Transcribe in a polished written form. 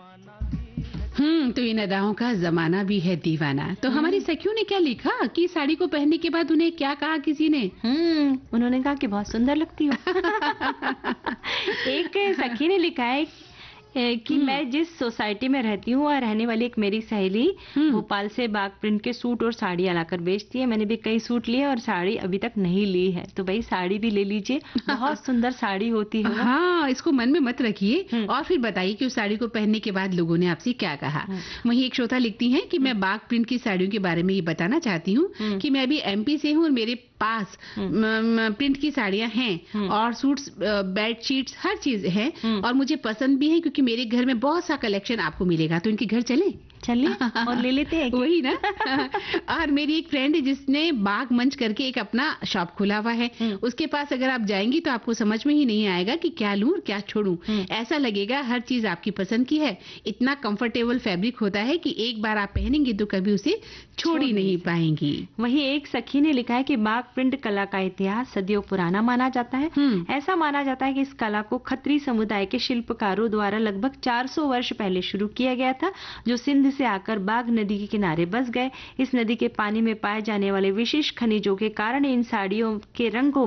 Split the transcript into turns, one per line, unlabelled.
तो इन अदाओं का जमाना भी है दीवाना। तो हमारी सखियों ने क्या लिखा कि साड़ी को पहनने के बाद उन्हें क्या कहा किसी ने?
उन्होंने कहा कि बहुत सुंदर लगती हो। एक सखी ने लिखा है कि मैं जिस सोसाइटी में रहती हूँ और रहने वाली एक मेरी सहेली भोपाल से बाग प्रिंट के सूट और साड़ियाँ लाकर बेचती है। मैंने भी कई सूट लिए और साड़ी अभी तक नहीं ली है, तो भाई साड़ी भी ले लीजिए, बहुत सुंदर साड़ी होती है।
हाँ, इसको मन में मत रखिए और फिर बताइए कि उस साड़ी को पहनने के बाद लोगों ने आपसे क्या कहा। वहीं एक श्रोता लिखती हैं कि मैं बाग प्रिंट की साड़ियों के बारे में ये बताना चाहती हूँ कि मैं अभी एमपी से हूँ और मेरे पास प्रिंट की साड़ियाँ हैं और सूट्स, बेडशीट्स, हर चीज है और मुझे पसंद भी है क्योंकि मेरे घर में बहुत सा कलेक्शन आपको मिलेगा। तो इनके घर
चलिए और ले लेते हैं।
वही ना। और मेरी एक फ्रेंड है जिसने बाग मंच करके एक अपना शॉप खुला हुआ है। उसके पास अगर आप जाएंगी तो आपको समझ में ही नहीं आएगा कि क्या लूं और क्या छोड़ूं। ऐसा लगेगा हर चीज आपकी पसंद की है। इतना कंफर्टेबल फैब्रिक होता है कि एक बार आप पहनेंगी तो कभी उसे छोड़ ही नहीं पाएंगी।
वहीं एक सखी ने लिखा है कि बाग प्रिंट कला का इतिहास सदियों पुराना माना जाता है। ऐसा माना जाता है कि इस कला को खत्री समुदाय के शिल्पकारों द्वारा लगभग 400 वर्ष पहले शुरू किया गया था, जो सिंध से आकर बाग नदी के किनारे बस गए। इस नदी के पानी में पाए जाने वाले विशेष खनिजों के कारण इन साड़ियों के रंगों